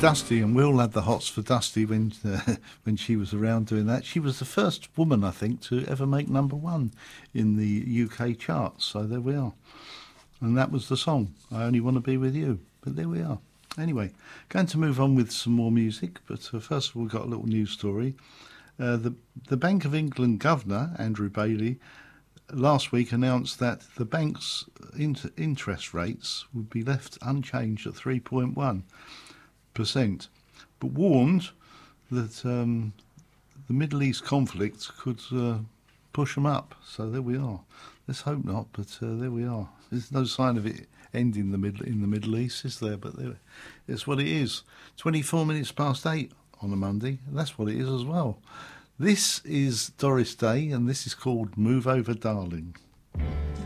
Dusty, and we all had the hots for Dusty when she was around doing that. She was the first woman, I think, to ever make number one in the UK charts. So there we are. And that was the song, I Only Want to Be With You. But there we are. Anyway, going to move on with some more music, but first of all, we've got a little news story. The Bank of England Governor, Andrew Bailey, last week announced that the bank's interest rates would be left unchanged at 3.1%, but warned that the Middle East conflict could push them up. So there we are. Let's hope not, but there we are. There's no sign of it ending in the Middle East, is there? But there, it's what it is. 24 minutes past 8 on a Monday. That's what it is as well. This is Doris Day, and this is called Move Over Darling.